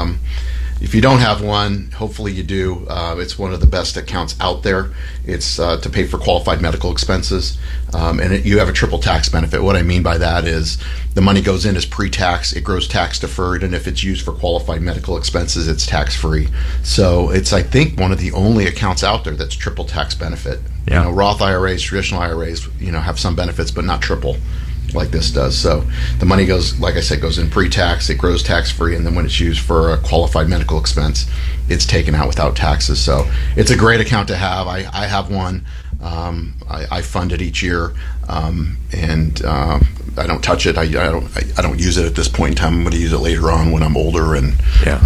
If you don't have one, hopefully you do. It's one of the best accounts out there. It's to pay for qualified medical expenses, and you have a triple tax benefit. What I mean by that is the money goes in as pre-tax, it grows tax deferred, and if it's used for qualified medical expenses, it's tax-free. So it's, I think, one of the only accounts out there that's triple tax benefit. Yeah. Roth IRAs, traditional IRAs, have some benefits, but not triple like this does. So the money goes, like I said, goes in pre-tax, it grows tax-free, and then when it's used for a qualified medical expense, it's taken out without taxes. So it's a great account to have. I have one. I fund it each year, and I don't touch it. I don't use it at this point in time. I'm going to use it later on when I'm older and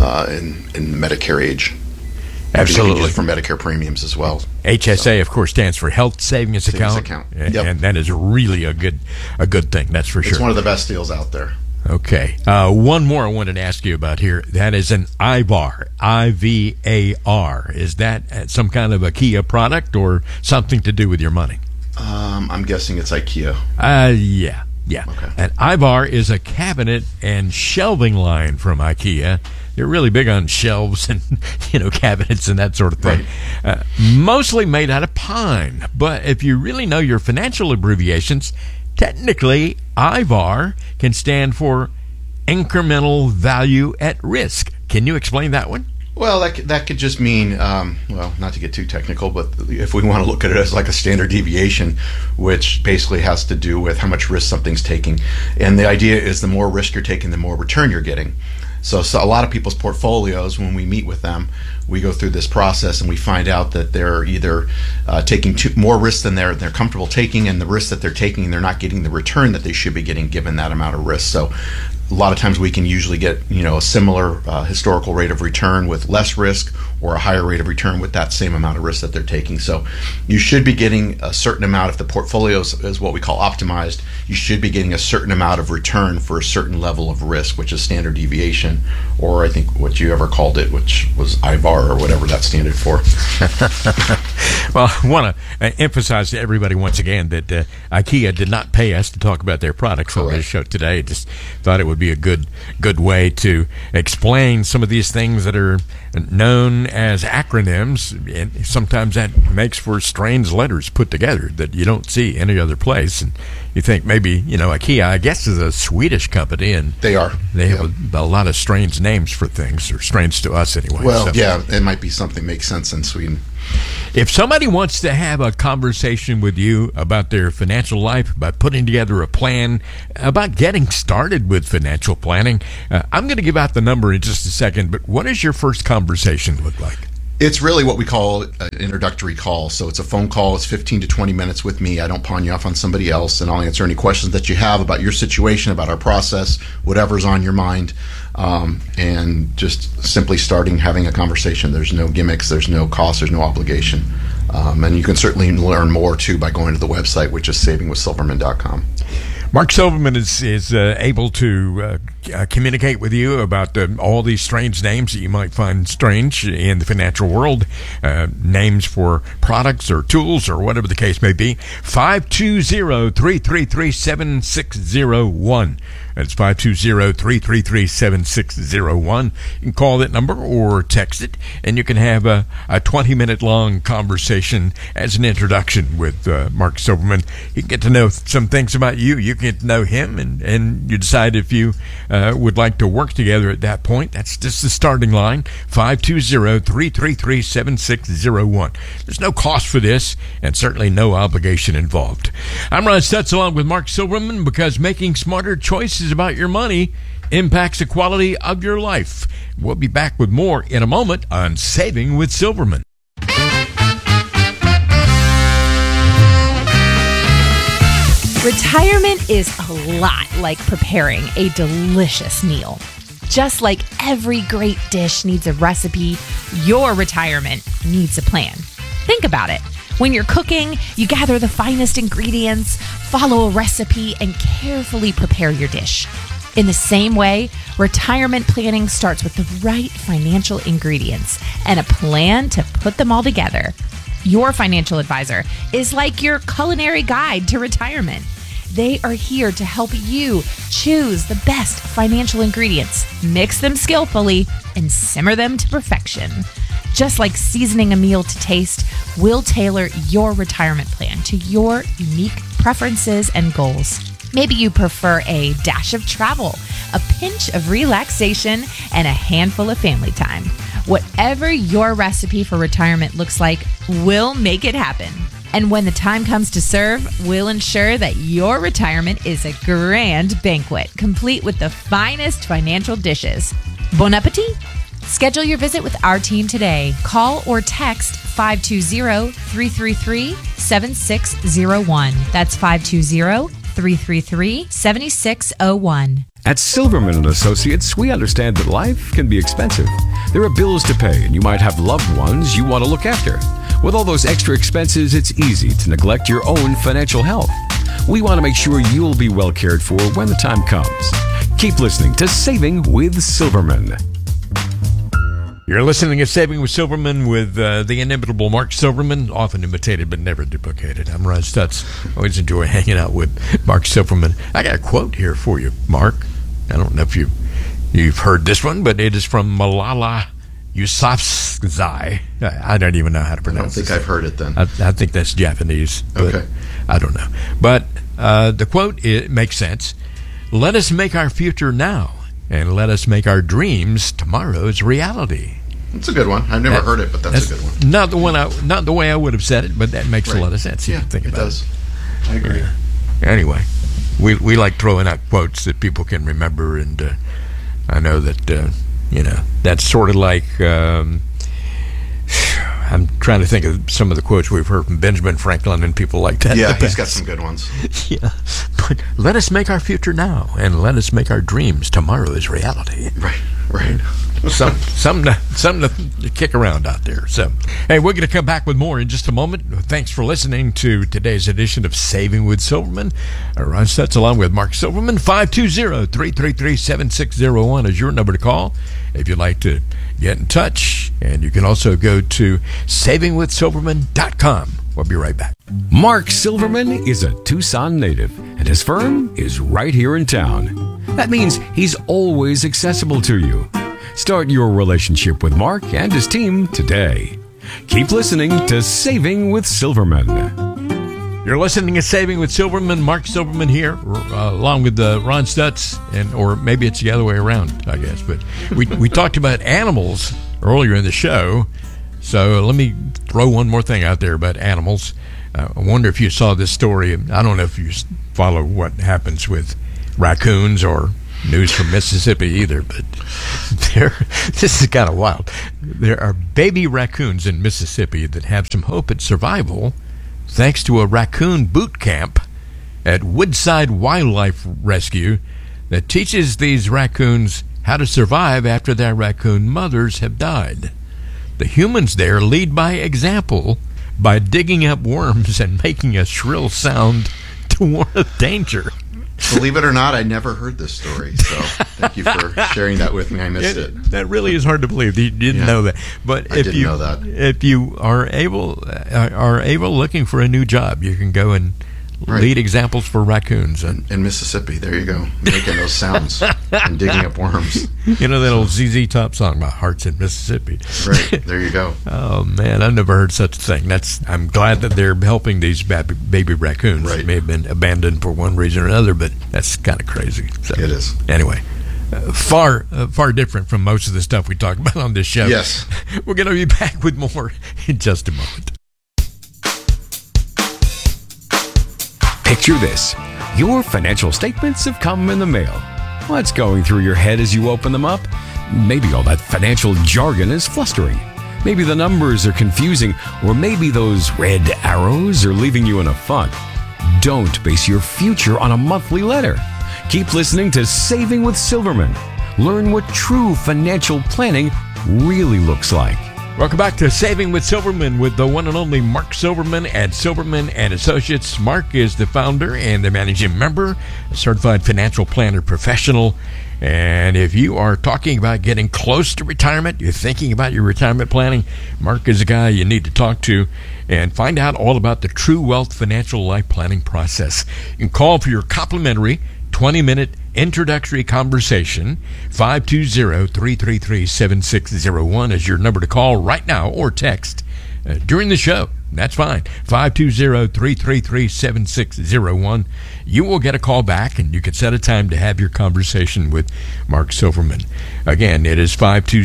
in Medicare age. Absolutely. For Medicare premiums as well. HSA, of course, stands for Health Savings Account. Yep. And that is really a good thing, that's for sure. It's one of the best deals out there. Okay. One more I wanted to ask you about here. That is an IVAR, I-V-A-R. Is that some kind of IKEA product or something to do with your money? I'm guessing it's IKEA. Yeah. Okay. And IVAR is a cabinet and shelving line from IKEA. They're really big on shelves and cabinets and that sort of thing. Right. Mostly made out of pine. But if you really know your financial abbreviations, technically IVAR can stand for incremental value at risk. Can you explain that one? Well, that could just mean, not to get too technical, but if we want to look at it as like a standard deviation, which basically has to do with how much risk something's taking. And the idea is the more risk you're taking, the more return you're getting. So a lot of people's portfolios, when we meet with them, we go through this process and we find out that they're either taking more risk than they're comfortable taking, and the risk that they're taking, they're not getting the return that they should be getting given that amount of risk. So a lot of times we can usually get a similar historical rate of return with less risk, or a higher rate of return with that same amount of risk that they're taking. So you should be getting a certain amount. If the portfolio is what we call optimized, you should be getting a certain amount of return for a certain level of risk, which is standard deviation, or I think what you ever called it, which was IVAR or whatever that standard for. Well, I want to emphasize to everybody once again that IKEA did not pay us to talk about their products on this show today. Just thought it would be a good way to explain some of these things that are known as acronyms, and sometimes that makes for strange letters put together that you don't see any other place. And you think maybe, IKEA, I guess, is a Swedish company, and they have a lot of strange names for things, or strange to us anyway. Well, it might be something makes sense in Sweden. If somebody wants to have a conversation with you about their financial life, about putting together a plan, about getting started with financial planning, I'm going to give out the number in just a second, but what does your first conversation look like? It's really what we call an introductory call. So it's a phone call. It's 15 to 20 minutes with me. I don't pawn you off on somebody else, and I'll answer any questions that you have about your situation, about our process, whatever's on your mind, and just simply having a conversation. There's no gimmicks. There's no cost. There's no obligation. And you can certainly learn more, too, by going to the website, which is savingwithsilverman.com. Mark Silverman is able to communicate with you about all these strange names that you might find strange in the financial world, names for products or tools or whatever the case may be. 520-333-7601. That's 520-333-7601. You can call that number or text it, and you can have a 20-minute long conversation as an introduction with Mark Silverman. You can get to know some things about you. You can get to know him, and you decide if you would like to work together at that point. That's just the starting line, 520-333-7601. There's no cost for this, and certainly no obligation involved. I'm Ron Stutz along with Mark Silverman, because making smarter choices about your money impacts the quality of your life. We'll be back with more in a moment on Saving with Silverman. Retirement is a lot like preparing a delicious meal. Just like every great dish needs a recipe, your retirement needs a plan. Think about it. When you're cooking, you gather the finest ingredients, follow a recipe, and carefully prepare your dish. In the same way, retirement planning starts with the right financial ingredients and a plan to put them all together. Your financial advisor is like your culinary guide to retirement. They are here to help you choose the best financial ingredients, mix them skillfully, and simmer them to perfection. Just like seasoning a meal to taste, we'll tailor your retirement plan to your unique preferences and goals. Maybe you prefer a dash of travel, a pinch of relaxation, and a handful of family time. Whatever your recipe for retirement looks like, we'll make it happen. And when the time comes to serve, we'll ensure that your retirement is a grand banquet, complete with the finest financial dishes. Bon appetit! Schedule your visit with our team today. Call or text 520-333-7601. That's 520-333-7601. At Silverman & Associates, we understand that life can be expensive. There are bills to pay, and you might have loved ones you want to look after. With all those extra expenses, it's easy to neglect your own financial health. We want to make sure you'll be well cared for when the time comes. Keep listening to Saving with Silverman. You're listening to Saving with Silverman with the inimitable Mark Silverman, often imitated but never duplicated. I'm Ron Stutz. Always enjoy hanging out with Mark Silverman. I got a quote here for you, Mark. I don't know if you've heard this one, but it is from Malala Yousafzai. I don't even know how to pronounce it. I don't think I've heard it then. I think that's Japanese. Okay. I don't know. But the quote, it makes sense. Let us make our future now, and let us make our dreams tomorrow's reality. That's a good one. I've never heard it, but that's a good one. Not the way I would have said it, but that makes a lot of sense. Yeah, think about it does. I agree. Anyway, we like throwing out quotes that people can remember, and I know that that's sort of like. I'm trying to think of some of the quotes we've heard from Benjamin Franklin and people like that. Yeah, he's got some good ones. Yeah, but let us make our future now, and let us make our dreams tomorrow's reality. Right. Something to kick around out there. So, hey, we're going to come back with more in just a moment. Thanks for listening to today's edition of Saving with Silverman. Ron Stutz along with Mark Silverman. 520-333-7601 is your number to call if you'd like to get in touch. And you can also go to savingwithsilverman.com. We'll be right back. Mark Silverman is a Tucson native, and his firm is right here in town. That means he's always accessible to you. Start your relationship with Mark and his team today. Keep listening to Saving with Silverman. You're listening to Saving with Silverman. Mark Silverman here, along with Ron Stutz, or maybe it's the other way around, I guess. But we talked about animals earlier in the show, so let me throw one more thing out there about animals. I wonder if you saw this story. I don't know if you follow what happens with raccoons or news from Mississippi either, but this is kind of wild. There are baby raccoons in Mississippi that have some hope at survival thanks to a raccoon boot camp at Woodside Wildlife Rescue that teaches these raccoons how to survive after their raccoon mothers have died. The humans there lead by example by digging up worms and making a shrill sound to warn of danger. Believe it or not, I never heard this story, so thank you for sharing that with me. I missed it. That really is hard to believe. You didn't know that. But I didn't know that. If you are able looking for a new job, you can go and lead examples for raccoons. In Mississippi, there you go, making those sounds and digging up worms. You know that old ZZ Top song about hearts in Mississippi? Right, there you go. Oh, man, I've never heard such a thing. I'm glad that they're helping these baby raccoons. Right. They may have been abandoned for one reason or another, but that's kind of crazy. So, it is. Anyway, far different from most of the stuff we talk about on this show. Yes. We're going to be back with more in just a moment. Picture this. Your financial statements have come in the mail. What's going through your head as you open them up? Maybe all that financial jargon is flustering. Maybe the numbers are confusing, or maybe those red arrows are leaving you in a funk. Don't base your future on a monthly letter. Keep listening to Saving with Silverman. Learn what true financial planning really looks like. Welcome back to Saving with Silverman with the one and only Mark Silverman at Silverman & Associates. Mark is the founder and the managing member, a certified financial planner professional. And if you are talking about getting close to retirement, you're thinking about your retirement planning, Mark is a guy you need to talk to and find out all about the True Wealth Financial Life Planning process. You can call for your complimentary 20-minute introductory conversation. 520-333-7601 is your number to call right now, or text during the show. That's fine. 520-333-7601. You will get a call back, and you can set a time to have your conversation with Mark Silverman. Again, it is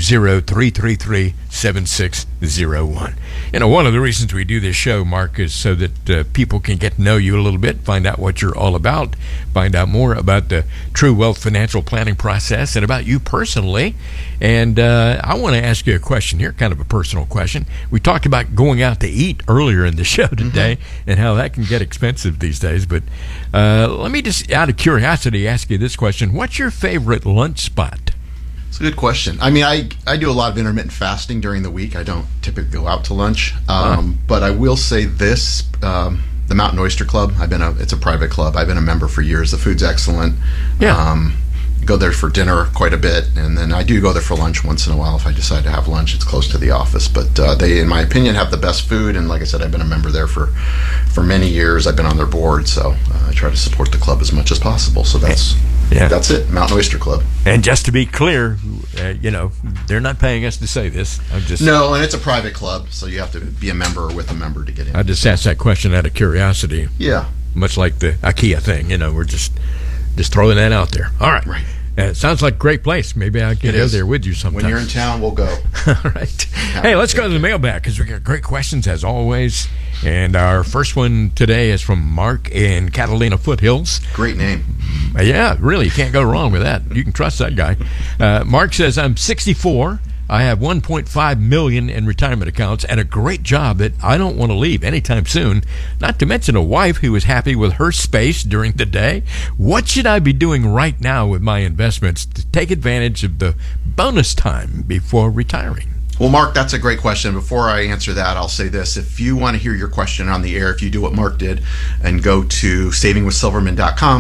520-333-7601. You know, one of the reasons we do this show, Mark, is so that people can get to know you a little bit, find out what you're all about, find out more about the True Wealth financial planning process and about you personally. And I want to ask you a question here, kind of a personal question. We talked about going out to eat earlier in the show today and how that can get expensive these days. But let me just, out of curiosity, ask you this question. What's your favorite lunch spot? It's a good question. I mean, I do a lot of intermittent fasting during the week. I don't typically go out to lunch. But I will say this, the Mountain Oyster Club, it's a private club. I've been a member for years. The food's excellent. Yeah. Go there for dinner quite a bit, and then I do go there for lunch once in a while if I decide to have lunch. It's close to the office, but they, in my opinion, have the best food, and like I said, I've been a member there for many years. I've been on their board, so I try to support the club as much as possible. So that's it, Mountain Oyster Club. And just to be clear, they're not paying us to say this. No, and it's a private club, so you have to be a member or with a member to get in. I just asked that question out of curiosity. Yeah. Much like the IKEA thing, we're just throwing that out there. All right. Right. It sounds like a great place. Maybe I'll get out there with you sometime. When you're in town, we'll go. All right. Hey, let's go to the mailbag because we got great questions as always. And our first one today is from Mark in Catalina Foothills. Great name. Yeah, really. You can't go wrong with that. You can trust that guy. Mark says, I'm 64. I have $1.5 million in retirement accounts and a great job that I don't want to leave anytime soon, not to mention a wife who is happy with her space during the day. What should I be doing right now with my investments to take advantage of the bonus time before retiring? Well, Mark, that's a great question. Before I answer that, I'll say this. If you want to hear your question on the air, if you do what Mark did and go to savingwithsilverman.com,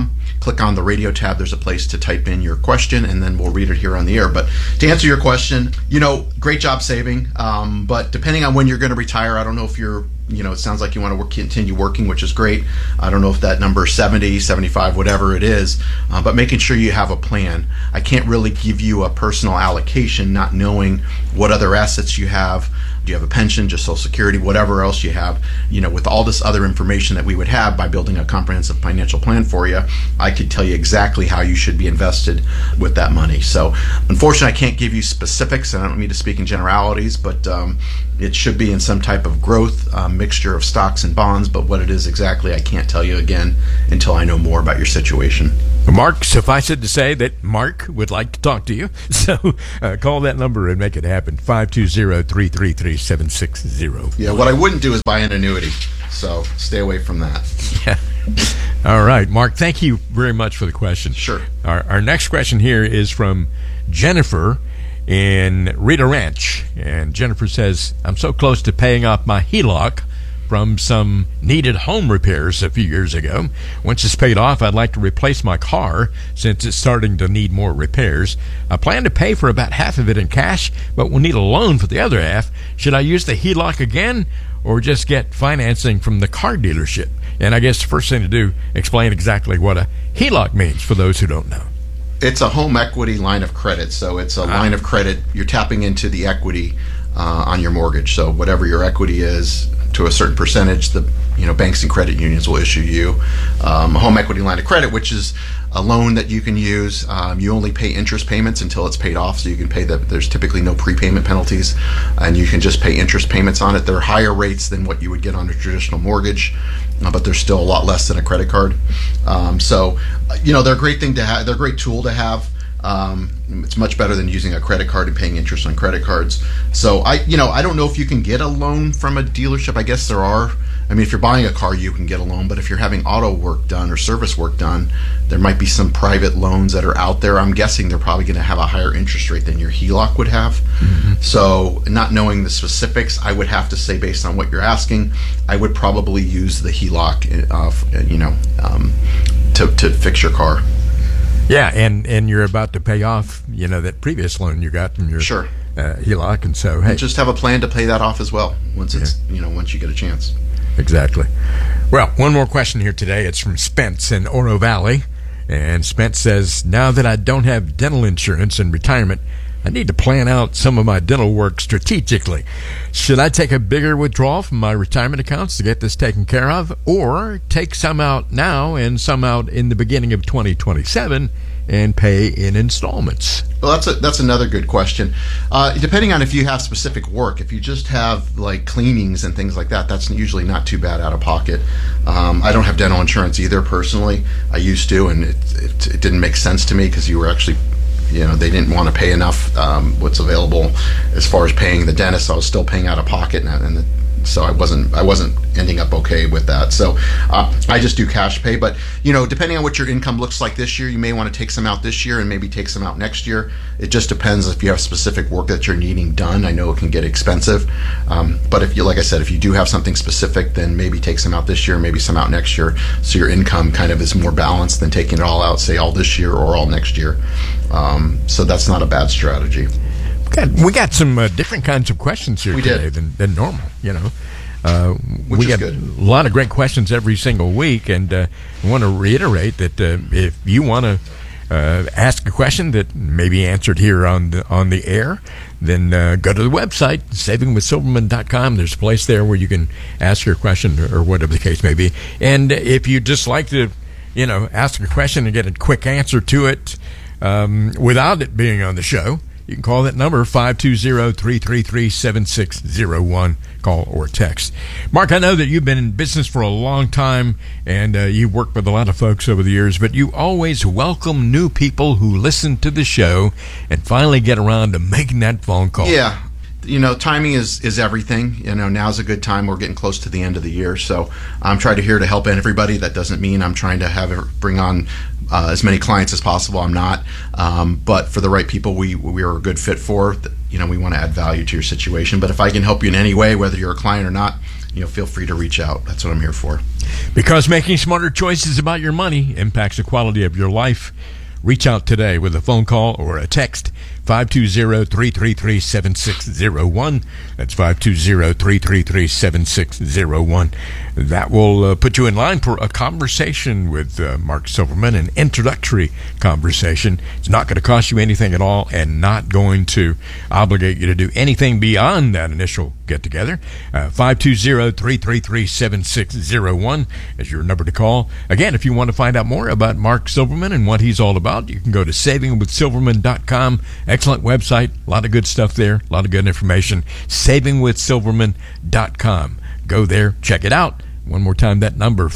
click on the radio tab. There's a place to type in your question, and then we'll read it here on the air. But to answer your question, great job saving. But depending on when you're going to retire, I don't know if you're, it sounds like you want to continue working, which is great. I don't know if that number is 70, 75, whatever it is, but making sure you have a plan. I can't really give you a personal allocation, not knowing what other assets you have. Do you have a pension, just Social Security, whatever else you have? With all this other information that we would have by building a comprehensive financial plan for you, I could tell you exactly how you should be invested with that money. So unfortunately, I can't give you specifics, and I don't mean to speak in generalities, but it should be in some type of growth mixture of stocks and bonds, but what it is exactly, I can't tell you again until I know more about your situation. Mark, suffice it to say that Mark would like to talk to you. So call that number and make it happen, 520-333-7660. Yeah, what I wouldn't do is buy an annuity, so stay away from that. Yeah. All right, Mark, thank you very much for the question. Sure. Our next question here is from Jennifer in Rita Ranch. And Jennifer says, I'm so close to paying off my HELOC from some needed home repairs a few years ago. Once it's paid off, I'd like to replace my car since it's starting to need more repairs. I plan to pay for about half of it in cash, but we'll need a loan for the other half. Should I use the HELOC again or just get financing from the car dealership? And I guess the first thing to do, explain exactly what a HELOC means for those who don't know. It's a home equity line of credit. So it's a line of credit. You're tapping into the equity on your mortgage. So whatever your equity is, to a certain percentage, the banks and credit unions will issue you a home equity line of credit, which is a loan that you can use. You only pay interest payments until it's paid off, so you can pay that. There's typically no prepayment penalties, and you can just pay interest payments on it. They're higher rates than what you would get on a traditional mortgage, but they're still a lot less than a credit card. So they're a great thing to have. They're a great tool to have. It's much better than using a credit card and paying interest on credit cards. So I don't know if you can get a loan from a dealership. I guess there are. I mean, if you're buying a car, you can get a loan, but if you're having auto work done or service work done, there might be some private loans that are out there. I'm guessing they're probably going to have a higher interest rate than your HELOC would have. Mm-hmm. So not knowing the specifics, I would have to say, based on what you're asking, I would probably use the HELOC, to fix your car. Yeah, and you're about to pay off, that previous loan you got from your HELOC, and so and just have a plan to pay that off as well once it's once you get a chance. Exactly. Well, one more question here today. It's from Spence in Oro Valley, and Spence says, now that I don't have dental insurance in retirement, I need to plan out some of my dental work strategically. Should I take a bigger withdrawal from my retirement accounts to get this taken care of, or take some out now and some out in the beginning of 2027 and pay in installments? Well, that's another good question. Depending on if you have specific work, if you just have like cleanings and things like that, that's usually not too bad out of pocket. I don't have dental insurance either personally. I used to, and it didn't make sense to me because you were actually, they didn't want to pay enough what's available as far as paying the dentist. I was still paying out of pocket, so I wasn't ending up okay with that. So I just do cash pay. But depending on what your income looks like this year, you may want to take some out this year and maybe take some out next year. It just depends if you have specific work that you're needing done. I know it can get expensive, but if you, like I said, if you do have something specific, then maybe take some out this year, maybe some out next year, so your income kind of is more balanced than taking it all out, say all this year or all next year. So that's not a bad strategy. We got some different kinds of questions here today than normal, Which we is get good. A lot of great questions every single week, and I want to reiterate that if you want to ask a question that may be answered here on the air, then go to the website, savingwithsilverman.com. There's a place there where you can ask your question or whatever the case may be. And if you just like to, ask a question and get a quick answer to it without it being on the show, you can call that number, 520-333-7601. Call or text. Mark, I know that you've been in business for a long time, and you've worked with a lot of folks over the years, but you always welcome new people who listen to the show and finally get around to making that phone call. Yeah. Timing is everything. Now's a good time. We're getting close to the end of the year, so I'm trying to here to help everybody. That doesn't mean I'm trying to bring on as many clients as possible. I'm not. But for the right people, we are a good fit for. We want to add value to your situation. But if I can help you in any way, whether you're a client or not, feel free to reach out. That's what I'm here for. Because making smarter choices about your money impacts the quality of your life. Reach out today with a phone call or a text, 520-333-7601. That's 520-333-7601. That will put you in line for a conversation with Mark Silverman, an introductory conversation. It's not going to cost you anything at all and not going to obligate you to do anything beyond that initial get-together. 520-333-7601 is your number to call. Again, if you want to find out more about Mark Silverman and what he's all about, you can go to savingwithsilverman.com. Excellent website. A lot of good stuff there. A lot of good information. savingwithsilverman.com. Go there. Check it out. One more time, that number,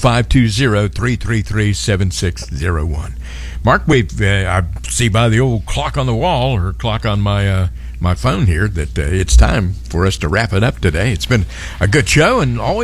520-333-7601. Mark, I see by the old clock on the wall, or clock on my phone here, that it's time for us to wrap it up today. It's been a good show, and always